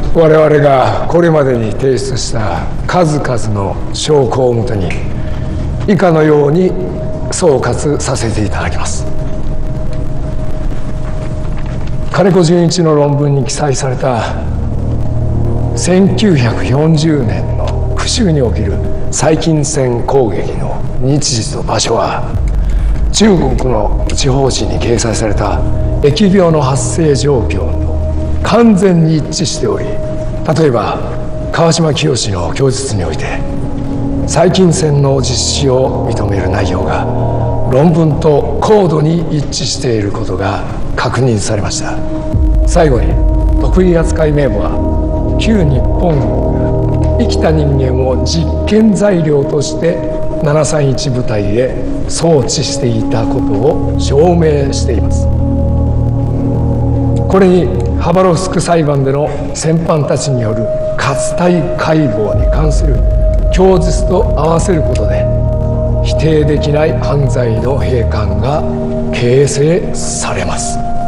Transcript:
我々がこれまでに提出した数々の証拠をもとに以下のように総括させていただきます。金子純一の論文に記載された1940年の九州における細菌戦攻撃の日時と場所は中国の地方紙に掲載された疫病の発生状況と完全に一致しており、例えば川島清の供述において細菌戦の実施を認める内容が論文と高度に一致していることが確認されました。最後に特異扱い名簿は旧日本軍が生きた人間を実験材料として731部隊へ送致していたことを証明しています。これにハバロフスク裁判での戦犯たちによる活体解剖に関する供述と合わせることで否定できない犯罪の閉館が形成されます。